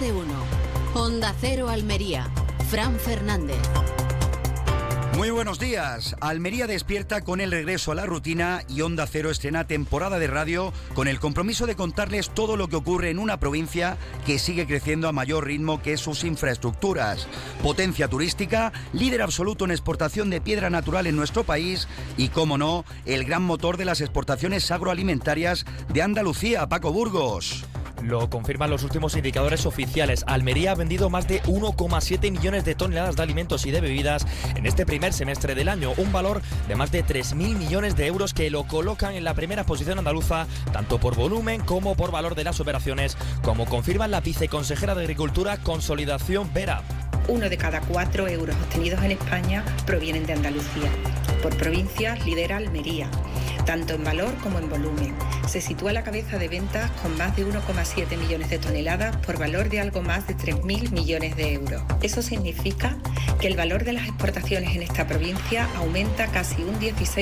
de uno. Onda Cero Almería. Fran Fernández. Muy buenos días. Almería despierta con el regreso a la rutina y Onda Cero estrena temporada de radio con el compromiso de contarles todo lo que ocurre en una provincia que sigue creciendo a mayor ritmo que sus infraestructuras. Potencia turística, líder absoluto en exportación de piedra natural en nuestro país y, cómo no, el gran motor de las exportaciones agroalimentarias de Andalucía, Paco Burgos. Lo confirman los últimos indicadores oficiales. Almería ha vendido más de 1,7 millones de toneladas de alimentos y de bebidas en este primer semestre del año, un valor de más de 3.000 millones de euros que lo colocan en la primera posición andaluza, tanto por volumen como por valor de las operaciones, como confirma la viceconsejera de Agricultura, Consolidación Vera. 1 de cada 4 euros obtenidos en España provienen de Andalucía. Por provincias lidera Almería, tanto en valor como en volumen. Se sitúa a la cabeza de ventas con más de 1,7 millones de toneladas por valor de algo más de 3.000 millones de euros. Eso significa que el valor de las exportaciones en esta provincia aumenta casi un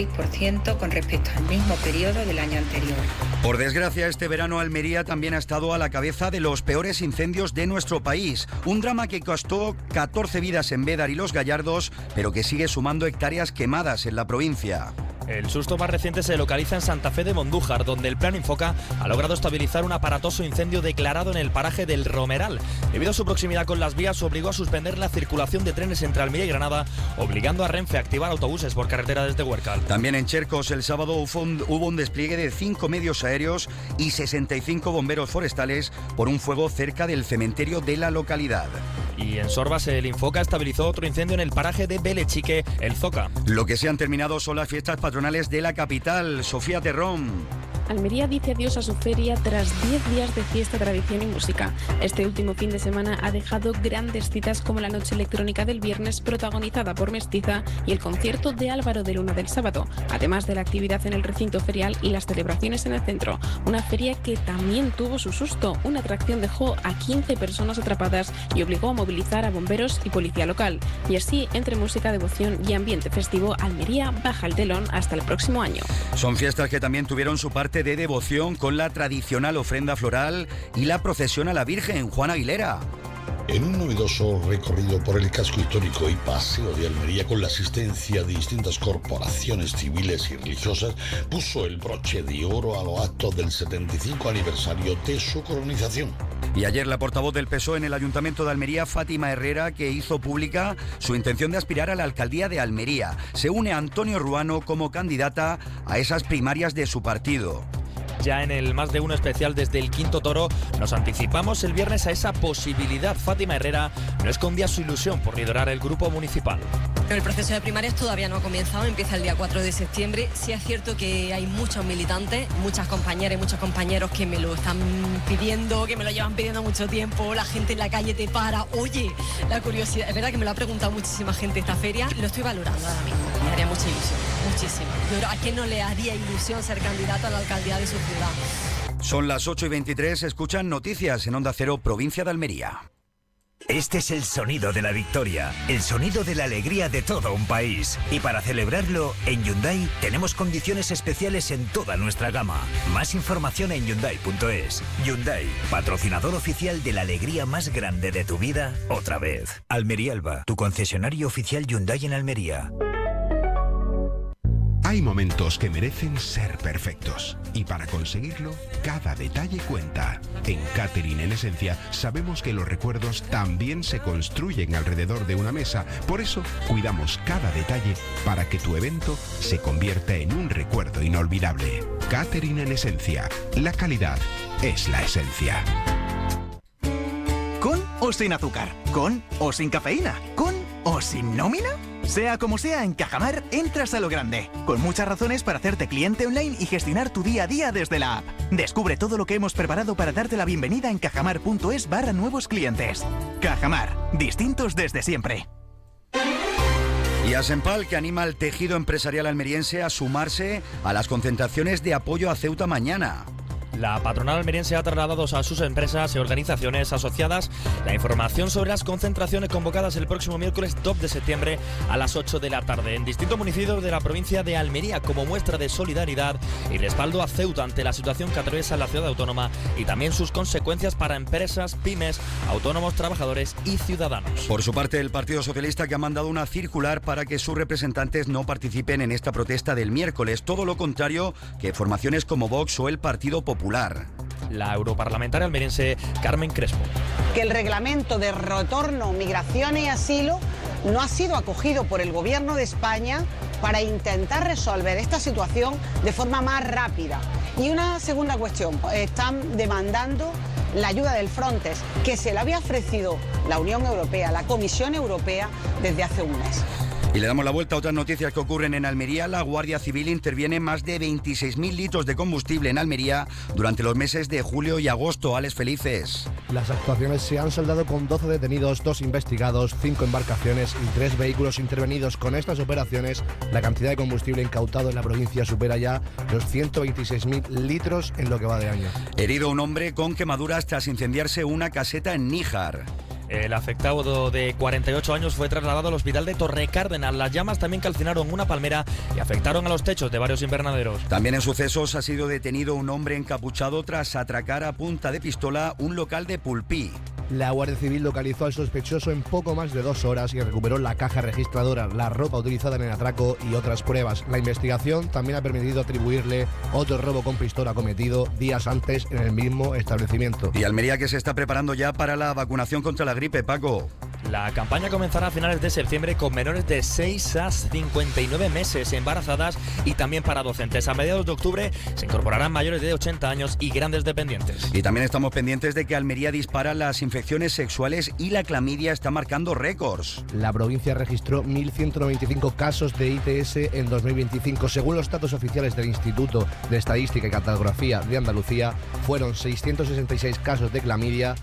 16% con respecto al mismo periodo del año anterior. Por desgracia, este verano Almería también ha estado a la cabeza de los peores incendios de nuestro país. Un drama que costó 14 vidas en Bédar y Los Gallardos, pero que sigue sumando hectáreas quemadas en la provincia. El susto más reciente se localiza en Santa Fe de Mondújar, donde el Plan Infoca ha logrado estabilizar un aparatoso incendio declarado en el paraje del Romeral. Debido a su proximidad con las vías, obligó a suspender la circulación de trenes entre Almería y Granada, obligando a Renfe a activar autobuses por carretera desde Huércal. También en Chercos, el sábado hubo un despliegue de 5 medios aéreos y 65 bomberos forestales por un fuego cerca del cementerio de la localidad. Y en Sorbas, el Infoca estabilizó otro incendio en el paraje de Belechique, el Zoca. Lo que se han terminado son las fiestas patronales de la capital. Sofía Terrón. Almería dice adiós a su feria tras 10 días de fiesta, tradición y música. Este último fin de semana ha dejado grandes citas como la noche electrónica del viernes, protagonizada por Mestiza, y el concierto de Álvaro de Luna del sábado, además de la actividad en el recinto ferial y las celebraciones en el centro. Una feria que también tuvo su susto. Una atracción dejó a 15 personas atrapadas y obligó a movilizar a bomberos y policía local. Y así, entre música, devoción y ambiente festivo, Almería baja el telón hasta el próximo año. Son fiestas que también tuvieron su parte de devoción con la tradicional ofrenda floral y la procesión a la Virgen. Juan Aguilera. En un novedoso recorrido por el casco histórico y paseo de Almería con la asistencia de distintas corporaciones civiles y religiosas, puso el broche de oro a los actos del 75 aniversario de su colonización. Y ayer la portavoz del PSOE en el Ayuntamiento de Almería, Fátima Herrera, que hizo pública su intención de aspirar a la alcaldía de Almería. Se une a Antonio Ruano como candidata a esas primarias de su partido. Ya en el Más de Uno especial desde el Quinto Toro nos anticipamos el viernes a esa posibilidad. Fátima Herrera no escondía su ilusión por liderar el grupo municipal. El proceso de primarias todavía no ha comenzado, empieza el día 4 de septiembre. Sí es cierto que hay muchos militantes, muchas compañeras y muchos compañeros que me lo están pidiendo, que me lo llevan pidiendo mucho tiempo. La gente en la calle te para. Oye, la curiosidad, es verdad que me lo ha preguntado muchísima gente esta feria. Lo estoy valorando ahora mismo. Me haría mucha ilusión, muchísimo. Pero ¿a quién no le haría ilusión ser candidato a la alcaldía de su ciudad? Son las 8:23, escuchan noticias en Onda Cero, provincia de Almería. Este es el sonido de la victoria, el sonido de la alegría de todo un país. Y para celebrarlo, en Hyundai tenemos condiciones especiales en toda nuestra gama. Más información en Hyundai.es. Hyundai, patrocinador oficial de la alegría más grande de tu vida, otra vez. Almería Alba, tu concesionario oficial Hyundai en Almería. Hay momentos que merecen ser perfectos y para conseguirlo, cada detalle cuenta. En Catering en Esencia sabemos que los recuerdos también se construyen alrededor de una mesa. Por eso, cuidamos cada detalle para que tu evento se convierta en un recuerdo inolvidable. Catering en Esencia. La calidad es la esencia. ¿Con o sin azúcar? ¿Con o sin cafeína? ¿Con o sin nómina? Sea como sea, en Cajamar entras a lo grande, con muchas razones para hacerte cliente online y gestionar tu día a día desde la app. Descubre todo lo que hemos preparado para darte la bienvenida en cajamar.es/nuevos clientes. Cajamar, distintos desde siempre. Y Asempal, que anima al tejido empresarial almeriense a sumarse a las concentraciones de apoyo a Ceuta mañana. La patronal almeriense ha trasladado a sus empresas y organizaciones asociadas la información sobre las concentraciones convocadas el próximo miércoles 2 de septiembre a las 8 de la tarde en distintos municipios de la provincia de Almería, como muestra de solidaridad y respaldo a Ceuta ante la situación que atraviesa la ciudad autónoma y también sus consecuencias para empresas, pymes, autónomos, trabajadores y ciudadanos. Por su parte, el Partido Socialista, que ha mandado una circular para que sus representantes no participen en esta protesta del miércoles, todo lo contrario que formaciones como Vox o el Partido Popular. La europarlamentaria almeriense Carmen Crespo. Que el reglamento de retorno, migración y asilo no ha sido acogido por el Gobierno de España para intentar resolver esta situación de forma más rápida. Y una segunda cuestión, están demandando la ayuda del Frontex, que se le había ofrecido la Unión Europea, la Comisión Europea, desde hace un mes. Y le damos la vuelta a otras noticias que ocurren en Almería. La Guardia Civil interviene más de 26.000 litros de combustible en Almería durante los meses de julio y agosto. Alex Felices. Las actuaciones se han saldado con 12 detenidos, 2 investigados, 5 embarcaciones y 3 vehículos intervenidos. Con estas operaciones, la cantidad de combustible incautado en la provincia supera ya los 126.000 litros en lo que va de año. Herido un hombre con quemaduras tras incendiarse una caseta en Níjar. El afectado de 48 años fue trasladado al hospital de Torrecárdenas. Las llamas también calcinaron una palmera y afectaron a los techos de varios invernaderos. También en sucesos ha sido detenido un hombre encapuchado tras atracar a punta de pistola un local de Pulpí. La Guardia Civil localizó al sospechoso en poco más de 2 horas y recuperó la caja registradora, la ropa utilizada en el atraco y otras pruebas. La investigación también ha permitido atribuirle otro robo con pistola cometido días antes en el mismo establecimiento. Y Almería, que se está preparando ya para la vacunación contra la gripe, Paco. La campaña comenzará a finales de septiembre con menores de 6 a 59 meses, embarazadas y también para docentes. A mediados de octubre se incorporarán mayores de 80 años y grandes dependientes. Y también estamos pendientes de que Almería dispara las infecciones sexuales y la clamidia está marcando récords. La provincia registró 1.195 casos de ITS en 2025. Según los datos oficiales del Instituto de Estadística y Cartografía de Andalucía, fueron 666 casos de clamidia,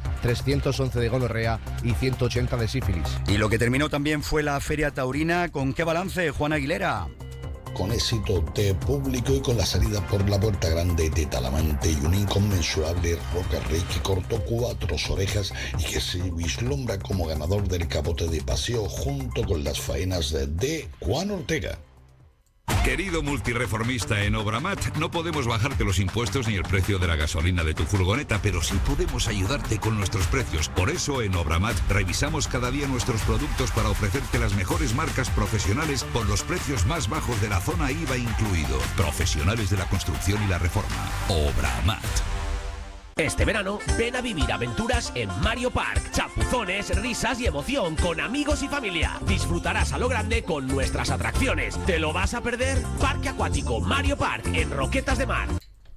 311 de gonorrea y 180 de sífilis. Y lo que terminó también fue la Feria Taurina. ¿Con qué balance, Juan Aguilera? Con éxito de público y con la salida por la Puerta Grande de Talamante y un inconmensurable Roca Rey que cortó 4 orejas y que se vislumbra como ganador del capote de paseo junto con las faenas de Juan Ortega. Querido multireformista en Obramat, no podemos bajarte los impuestos ni el precio de la gasolina de tu furgoneta, pero sí podemos ayudarte con nuestros precios. Por eso en Obramat revisamos cada día nuestros productos para ofrecerte las mejores marcas profesionales con los precios más bajos de la zona IVA incluido. Profesionales de la construcción y la reforma. Obramat. Este verano, ven a vivir aventuras en Mario Park. Chapuzones, risas y emoción con amigos y familia. Disfrutarás a lo grande con nuestras atracciones. ¿Te lo vas a perder? Parque Acuático Mario Park en Roquetas de Mar.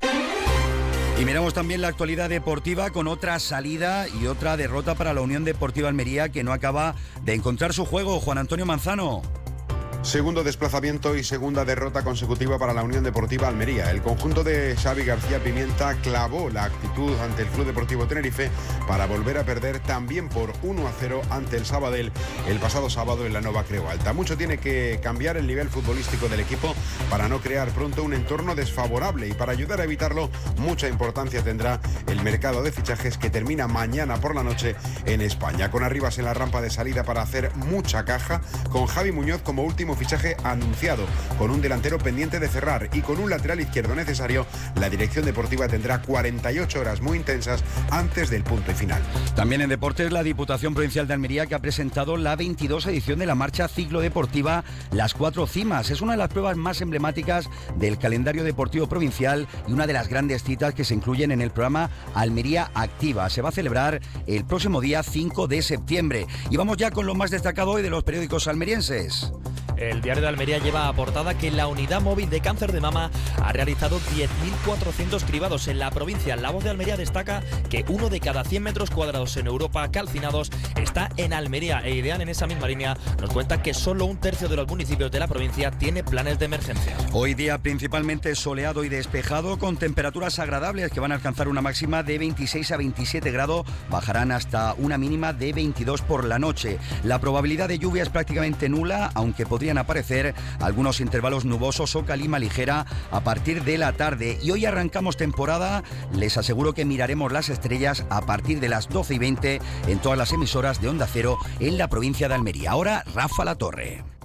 Y miramos también la actualidad deportiva con otra salida y otra derrota para la Unión Deportiva Almería, que no acaba de encontrar su juego. Juan Antonio Manzano. Segundo desplazamiento y segunda derrota consecutiva para la Unión Deportiva Almería. El conjunto de Xavi García Pimienta clavó la actitud ante el Club Deportivo Tenerife para volver a perder también por 1-0 ante el Sabadell el pasado sábado en la Nova Creu Alta. Mucho tiene que cambiar el nivel futbolístico del equipo para no crear pronto un entorno desfavorable, y para ayudar a evitarlo mucha importancia tendrá el mercado de fichajes que termina mañana por la noche en España, con Arribas en la rampa de salida para hacer mucha caja, con Javi Muñoz como último fichaje anunciado, con un delantero pendiente de cerrar y con un lateral izquierdo necesario. La dirección deportiva tendrá 48 horas muy intensas antes del punto y final. También en deportes, la Diputación Provincial de Almería, que ha presentado la 22 edición de la marcha ciclodeportiva Las 4 Cimas. Es una de las pruebas más emblemáticas del calendario deportivo provincial y una de las grandes citas que se incluyen en el programa Almería Activa. Se va a celebrar el próximo día 5 de septiembre. Y vamos ya con lo más destacado hoy de los periódicos almerienses. El Diario de Almería lleva a portada que la unidad móvil de cáncer de mama ha realizado 10.400 cribados en la provincia. La Voz de Almería destaca que 1 de cada 100 metros cuadrados en Europa calcinados está en Almería. E Ideal, en esa misma línea, nos cuenta que solo 1/3 de los municipios de la provincia tiene planes de emergencia. Hoy día principalmente soleado y despejado, con temperaturas agradables que van a alcanzar una máxima de 26 a 27 grados, bajarán hasta una mínima de 22 por la noche. La probabilidad de lluvia es prácticamente nula, aunque podría podrían aparecer algunos intervalos nubosos o calima ligera a partir de la tarde. Y hoy arrancamos temporada, les aseguro que miraremos las estrellas a partir de las 12:20 en todas las emisoras de Onda Cero en la provincia de Almería. Ahora, Rafa Latorre.